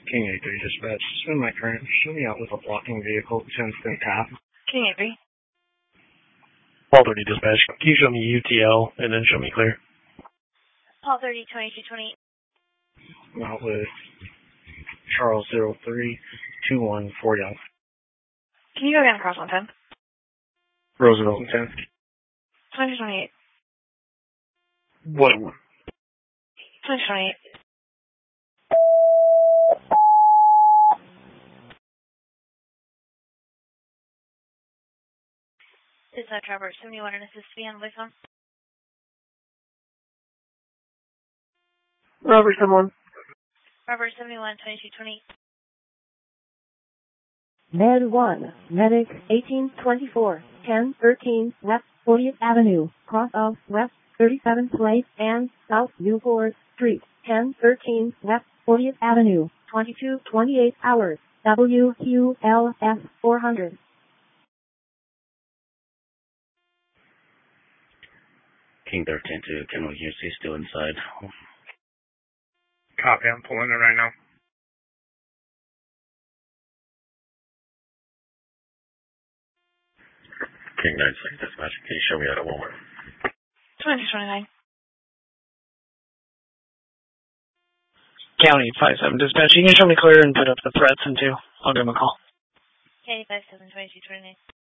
King 83 dispatch. Spin my current. Show me out with a blocking vehicle. 10-stint path. King 83. Paul 30 dispatch. Can you show me UTL and then show me clear? Paul 30, 2228. I'm out with Charles 03-214 Young. Can you go again across 110? Roosevelt and 10. 2228. What? 2228. This is Trevor 71 and assist me on voice on. Robert, someone. Robert 71, 2228. Med 1, Medic 1824, 1013 West 40th Avenue, cross of West 37th Place and South Newport Street, 1013 West 40th Avenue, 2228 hours, WQLS 400. King 13 to Kenwood UC still inside. Copy, I'm pulling it right now. King 96 dispatch, can you show me out of Walmart? 2229. County 57 dispatch. You can show me clear and put up the threats into. I'll give him a call. County 57, 2229.